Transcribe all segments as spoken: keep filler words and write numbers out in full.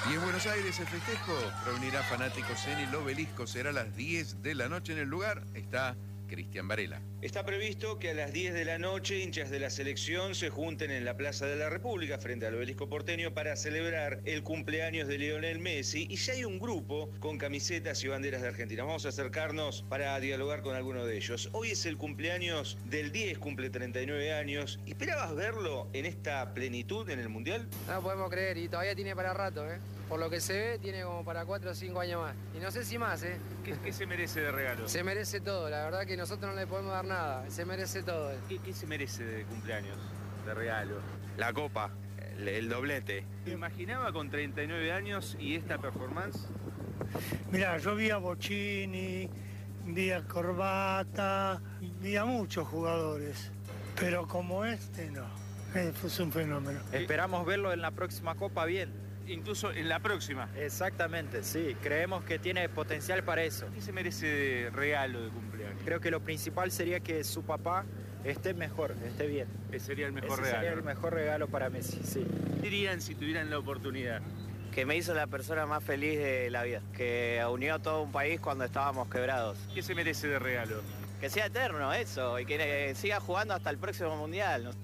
Y en Buenos Aires el festejo reunirá fanáticos en el Obelisco. Será a las diez de la noche en el lugar. Está Cristian Varela. Está previsto que a las diez de la noche hinchas de la selección se junten en la Plaza de la República frente al Obelisco porteño para celebrar el cumpleaños de Lionel Messi, y ya hay un grupo con camisetas y banderas de Argentina. Vamos a acercarnos para dialogar con alguno de ellos. Hoy es el cumpleaños del diez, cumple treinta y nueve años. ¿Esperabas verlo en esta plenitud en el Mundial? No podemos creer, y todavía tiene para rato, ¿eh? Por lo que se ve, tiene como para cuatro o cinco años más. Y no sé si más, ¿eh? ¿Qué, qué se merece de regalo? Se merece todo, la verdad que nosotros no le podemos dar nada. Se merece todo. ¿Qué, qué se merece de cumpleaños, de regalo? La copa, el, el doblete. ¿Te imaginaba con treinta y nueve años y esta performance? Mirá, yo vi a Bocini, vi a Corbata, vi a muchos jugadores, pero como este no. Es un fenómeno. Esperamos verlo en la próxima copa bien. Incluso en la próxima. Exactamente, sí. Creemos que tiene potencial para eso. ¿Qué se merece de regalo de cumpleaños? Creo que lo principal sería que su papá esté mejor, esté bien. Ese sería el mejor Ese regalo. sería el mejor regalo para Messi, sí. ¿Qué dirían si tuvieran la oportunidad? Que me hizo la persona más feliz de la vida, que unió a todo un país cuando estábamos quebrados. ¿Qué se merece de regalo? Que sea eterno eso, y que siga jugando hasta el próximo Mundial, ¿no?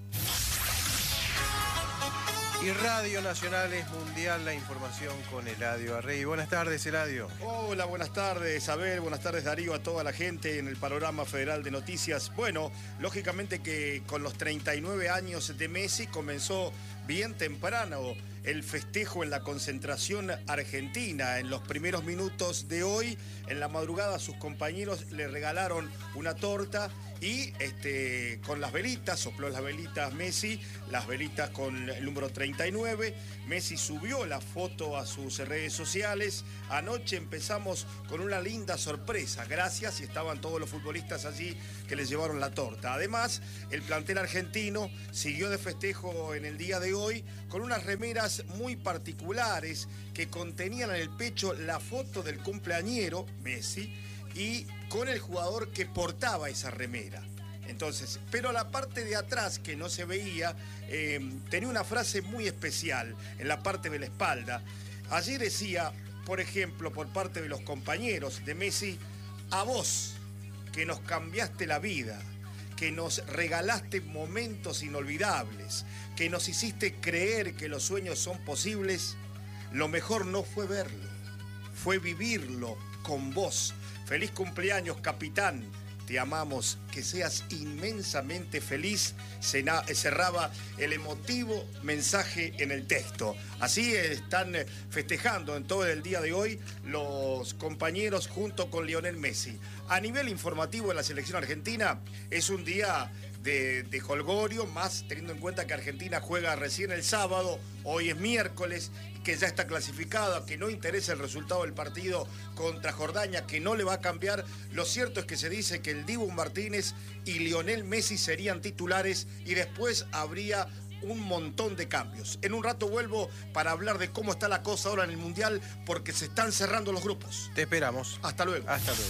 Y Radio Nacional es mundial, la información con Eladio Arrey. Buenas tardes, Eladio. Hola, buenas tardes, Abel, buenas tardes, Darío, a toda la gente en el panorama federal de noticias. Bueno, lógicamente que con los treinta y nueve años de Messi comenzó bien temprano el festejo en la concentración argentina. En los primeros minutos de hoy, en la madrugada, sus compañeros le regalaron una torta y este, con las velitas, sopló las velitas Messi, las velitas con el número treinta y nueve. Messi subió la foto a sus redes sociales. Anoche empezamos con una linda sorpresa, gracias, y estaban todos los futbolistas allí que les llevaron la torta. Además, el plantel argentino siguió de festejo en el día de hoy con unas remeras muy particulares que contenían en el pecho la foto del cumpleañero, Messi, y con el jugador que portaba esa remera. Entonces, pero la parte de atrás que no se veía, eh, tenía una frase muy especial en la parte de la espalda. Allí decía, por ejemplo, por parte de los compañeros de Messi: a vos, que nos cambiaste la vida, que nos regalaste momentos inolvidables, que nos hiciste creer que los sueños son posibles, lo mejor no fue verlo, fue vivirlo con vos. Feliz cumpleaños, capitán. Te amamos, que seas inmensamente feliz. Cerraba el emotivo mensaje en el texto. Así están festejando en todo el día de hoy los compañeros junto con Lionel Messi. A nivel informativo de la selección argentina, es un día de, de jolgorio, más teniendo en cuenta que Argentina juega recién el sábado, hoy es miércoles, que ya está clasificada, que no interesa el resultado del partido contra Jordania, que no le va a cambiar. Lo cierto es que se dice que el Dibu Martínez y Lionel Messi serían titulares y después habría un montón de cambios. En un rato vuelvo para hablar de cómo está la cosa ahora en el Mundial, porque se están cerrando los grupos. Te esperamos. Hasta luego. Hasta luego.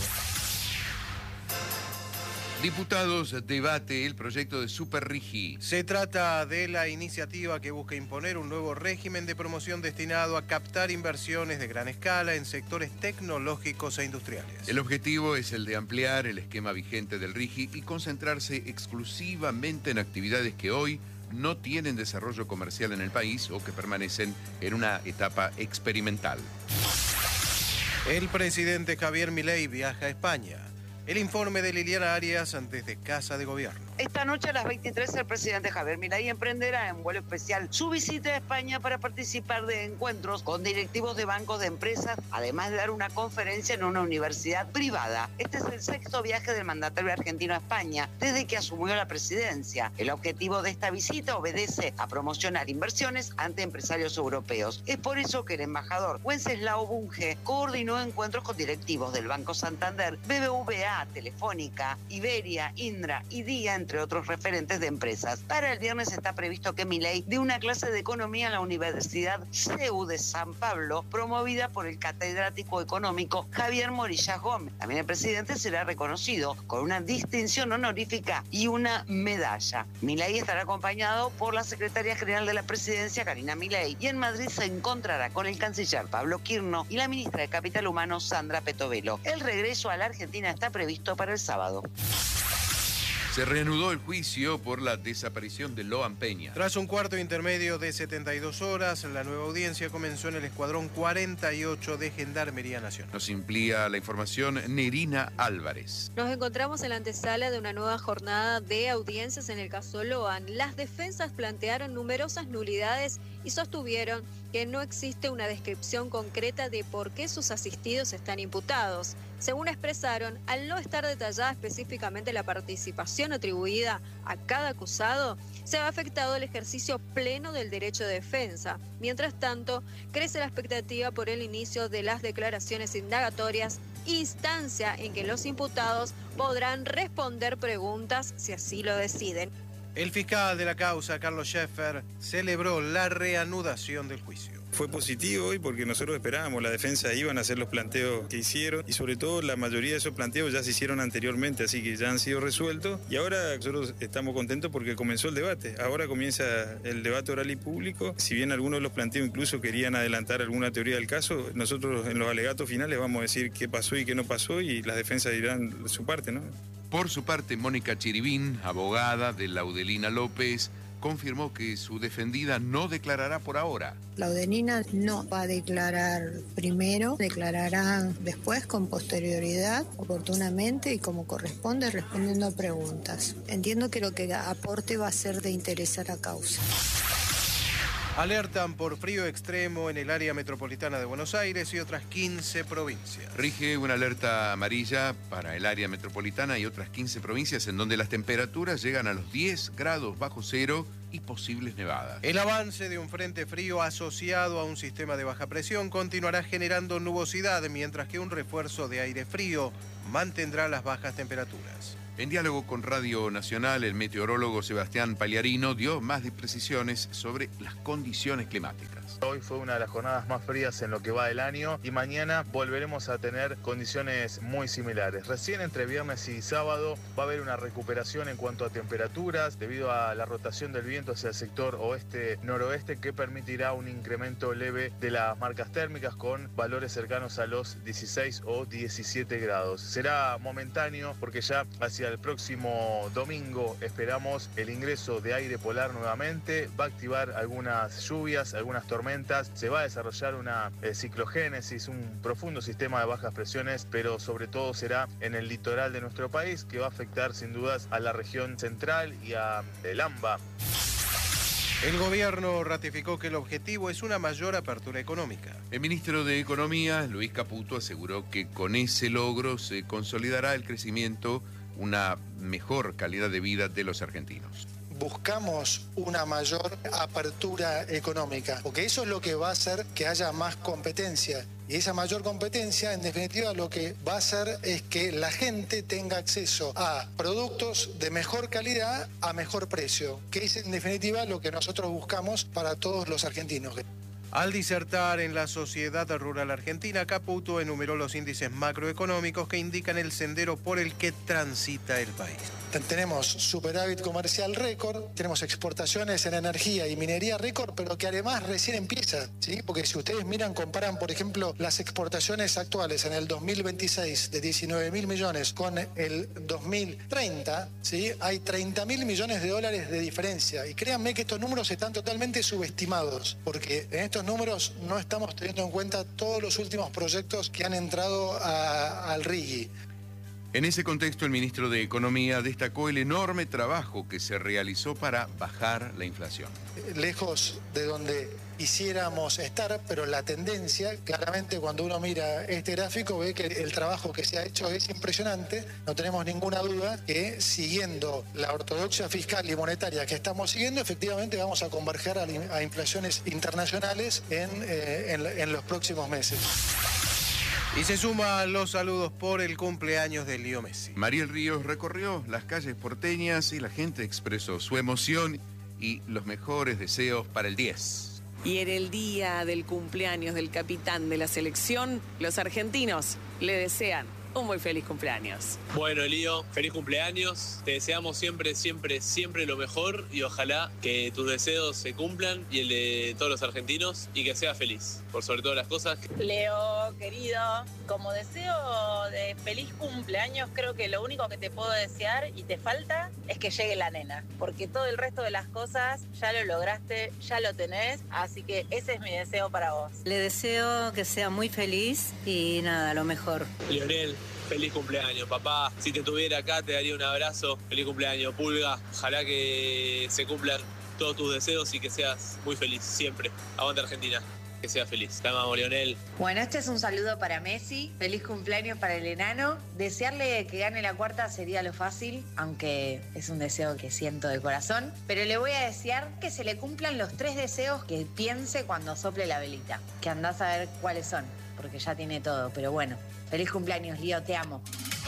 Diputados debate el proyecto de Superrigi. Se trata de la iniciativa que busca imponer un nuevo régimen de promoción destinado a captar inversiones de gran escala en sectores tecnológicos e industriales. El objetivo es el de ampliar el esquema vigente del Rigi y concentrarse exclusivamente en actividades que hoy no tienen desarrollo comercial en el país o que permanecen en una etapa experimental. El presidente Javier Milei viaja a España. El informe de Liliana Arias desde Casa de Gobierno. Esta noche a las veintitrés el presidente Javier Milei emprenderá en vuelo especial su visita a España para participar de encuentros con directivos de bancos de empresas, además de dar una conferencia en una universidad privada. Este es el sexto viaje del mandatario argentino a España desde que asumió la presidencia. El objetivo de esta visita obedece a promocionar inversiones ante empresarios europeos. Es por eso que el embajador Wenceslao Bunge coordinó encuentros con directivos del Banco Santander, B B V A, Telefónica, Iberia, Indra y Día, entre otros referentes de empresas. Para el viernes está previsto que Milei dé una clase de economía en la Universidad C E U de San Pablo, promovida por el catedrático económico Javier Morillas Gómez. También el presidente será reconocido con una distinción honorífica y una medalla. Milei estará acompañado por la secretaria general de la presidencia, Karina Milei, y en Madrid se encontrará con el canciller Pablo Quirno y la ministra de Capital Humano, Sandra Petovelo. El regreso a la Argentina está previsto para el sábado. Se reanudó el juicio por la desaparición de Loan Peña. Tras un cuarto intermedio de setenta y dos horas, la nueva audiencia comenzó en el Escuadrón cuarenta y ocho de Gendarmería Nacional. Nos amplía la información Nerina Álvarez. Nos encontramos en la antesala de una nueva jornada de audiencias en el caso Loan. Las defensas plantearon numerosas nulidades y sostuvieron que no existe una descripción concreta de por qué sus asistidos están imputados. Según expresaron, al no estar detallada específicamente la participación atribuida a cada acusado, se ha afectado el ejercicio pleno del derecho de defensa. Mientras tanto, crece la expectativa por el inicio de las declaraciones indagatorias, instancia en que los imputados podrán responder preguntas si así lo deciden. El fiscal de la causa, Carlos Scheffer, celebró la reanudación del juicio. Fue positivo hoy porque nosotros esperábamos, la defensa iban a hacer los planteos que hicieron y sobre todo la mayoría de esos planteos ya se hicieron anteriormente, así que ya han sido resueltos y ahora nosotros estamos contentos porque comenzó el debate. Ahora comienza el debate oral y público. Si bien algunos de los planteos incluso querían adelantar alguna teoría del caso, nosotros en los alegatos finales vamos a decir qué pasó y qué no pasó y las defensas dirán su parte, ¿no? Por su parte, Mónica Chiribín, abogada de Laudelina López, confirmó que su defendida no declarará por ahora. Laudelina no va a declarar primero, declarará después con posterioridad, oportunamente y como corresponde, respondiendo a preguntas. Entiendo que lo que aporte va a ser de interés a la causa. Alertan por frío extremo en el área metropolitana de Buenos Aires y otras quince provincias. Rige una alerta amarilla para el área metropolitana y otras quince provincias en donde las temperaturas llegan a los diez grados bajo cero y posibles nevadas. El avance de un frente frío asociado a un sistema de baja presión continuará generando nubosidad, mientras que un refuerzo de aire frío mantendrá las bajas temperaturas. En diálogo con Radio Nacional, el meteorólogo Sebastián Pagliarino dio más precisiones sobre las condiciones climáticas. Hoy fue una de las jornadas más frías en lo que va del año y mañana volveremos a tener condiciones muy similares. Recién entre viernes y sábado va a haber una recuperación en cuanto a temperaturas debido a la rotación del viento hacia el sector oeste-noroeste que permitirá un incremento leve de las marcas térmicas con valores cercanos a los dieciséis o diecisiete grados. Será momentáneo porque ya hacia el próximo domingo esperamos el ingreso de aire polar nuevamente, va a activar algunas lluvias, algunas tormentas, se va a desarrollar una eh, ciclogénesis, un profundo sistema de bajas presiones, pero sobre todo será en el litoral de nuestro país que va a afectar sin dudas a la región central y a el AMBA. El gobierno ratificó que el objetivo es una mayor apertura económica. El ministro de Economía, Luis Caputo, aseguró que con ese logro se consolidará el crecimiento, una mejor calidad de vida de los argentinos. Buscamos una mayor apertura económica, porque eso es lo que va a hacer que haya más competencia. Y esa mayor competencia, en definitiva, lo que va a hacer es que la gente tenga acceso a productos de mejor calidad a mejor precio, que es en definitiva lo que nosotros buscamos para todos los argentinos. Al disertar en la Sociedad Rural Argentina, Caputo enumeró los índices macroeconómicos que indican el sendero por el que transita el país. Tenemos superávit comercial récord, tenemos exportaciones en energía y minería récord, pero que además recién empieza, ¿sí? Porque si ustedes miran, comparan, por ejemplo, las exportaciones actuales en el dos mil veintiséis de diecinueve mil millones con el dos mil treinta, ¿sí? Hay treinta mil millones de dólares de diferencia. Y créanme que estos números están totalmente subestimados, porque en estos números no estamos teniendo en cuenta todos los últimos proyectos que han entrado a, al R I G I. En ese contexto, el ministro de Economía destacó el enorme trabajo que se realizó para bajar la inflación. Lejos de donde quisiéramos estar, pero la tendencia, claramente cuando uno mira este gráfico ve que el trabajo que se ha hecho es impresionante. No tenemos ninguna duda que siguiendo la ortodoxia fiscal y monetaria que estamos siguiendo, efectivamente vamos a converger a, a inflaciones internacionales en, eh, en, en los próximos meses. Y se suman los saludos por el cumpleaños de Leo Messi. Mariel Ríos recorrió las calles porteñas y la gente expresó su emoción y los mejores deseos para el diez. Y en el día del cumpleaños del capitán de la selección, los argentinos le desean un muy feliz cumpleaños. Bueno, Lío, feliz cumpleaños. Te deseamos siempre, siempre, siempre lo mejor y ojalá que tus deseos se cumplan y el de todos los argentinos y que seas feliz, por sobre todas las cosas. Leo, querido, como deseo de feliz cumpleaños, creo que lo único que te puedo desear y te falta es que llegue la nena, porque todo el resto de las cosas ya lo lograste, ya lo tenés, así que ese es mi deseo para vos. Le deseo que sea muy feliz y nada, lo mejor. Lionel, feliz cumpleaños, papá. Si te tuviera acá te daría un abrazo. Feliz cumpleaños, Pulga. Ojalá que se cumplan todos tus deseos y que seas muy feliz siempre. Aguante Argentina, que seas feliz. Te amamos, Lionel. Bueno, este es un saludo para Messi. Feliz cumpleaños para el enano. Desearle que gane la cuarta sería lo fácil, aunque es un deseo que siento de corazón. Pero le voy a desear que se le cumplan los tres deseos que piense cuando sople la velita. Que andás a ver cuáles son, porque ya tiene todo. Pero bueno, feliz cumpleaños, Lío, te amo.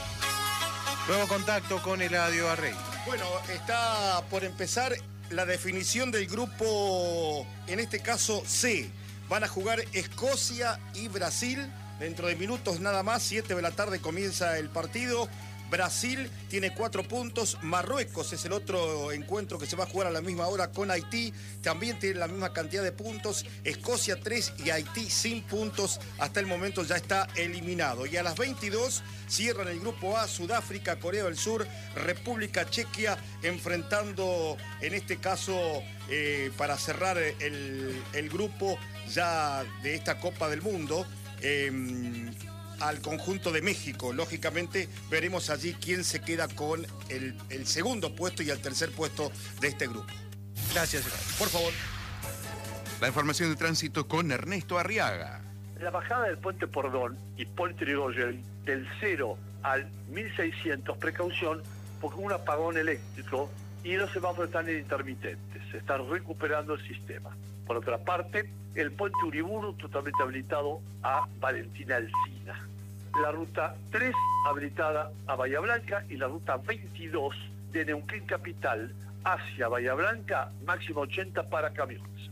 Nuevo contacto con Eladio Arrey. Bueno, está por empezar la definición del grupo, en este caso C. Van a jugar Escocia y Brasil. Dentro de minutos nada más, siete de la tarde comienza el partido. Brasil tiene cuatro puntos. Marruecos es el otro encuentro que se va a jugar a la misma hora con Haití. También tiene la misma cantidad de puntos. Escocia tres y Haití sin puntos. Hasta el momento ya está eliminado. Y a las veintidós cierran el grupo A, Sudáfrica, Corea del Sur, República Chequia, enfrentando en este caso eh, para cerrar el, el grupo ya de esta Copa del Mundo. Eh, al conjunto de México. Lógicamente veremos allí quién se queda con el, el segundo puesto y el tercer puesto de este grupo. Gracias, por favor. La información de tránsito con Ernesto Arriaga. La bajada del puente Pordón y Puente Yrigoyen del cero al mil seiscientos, precaución, porque un apagón eléctrico y los semáforos están intermitentes, se está recuperando el sistema. Por otra parte, el puente Uriburu totalmente habilitado a Valentina Alsina. La ruta tres habilitada a Bahía Blanca y la ruta veintidós de Neuquén Capital hacia Bahía Blanca, máximo ochenta para camiones.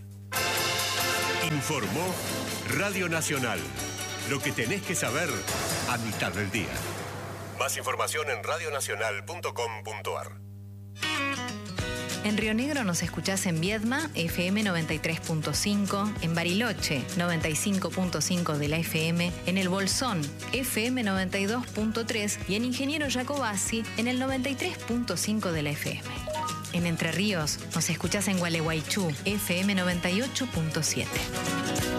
Informó Radio Nacional. Lo que tenés que saber a mitad del día. Más información en radionacional punto com punto ar. En Río Negro nos escuchás en Viedma, F M noventa y tres punto cinco, en Bariloche, noventa y cinco punto cinco de la F M, en El Bolsón, F M noventa y dos punto tres y en Ingeniero Jacobasi, en el noventa y tres punto cinco de la F M. En Entre Ríos nos escuchás en Gualeguaychú, F M noventa y ocho punto siete.